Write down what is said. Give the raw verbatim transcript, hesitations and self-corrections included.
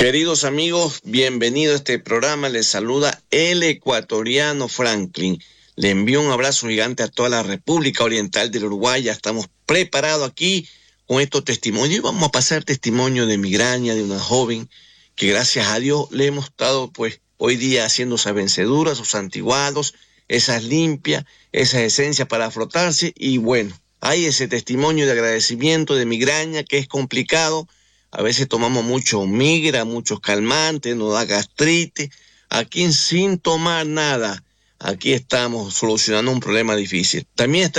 Queridos amigos, bienvenido a este programa. Les saluda el ecuatoriano Franklin. Le envío un abrazo gigante a toda la República Oriental del Uruguay. Ya estamos preparados aquí con estos testimonios. Y vamos a pasar testimonio de migraña de una joven que gracias a Dios le hemos estado pues hoy día haciendo esas venceduras, sus antiguados, esas limpias, esas esencias para frotarse. Y bueno, hay ese testimonio de agradecimiento de migraña que es complicado. A veces tomamos mucho migra, muchos calmantes, nos da gastritis. Aquí sin tomar nada, aquí estamos solucionando un problema difícil. También está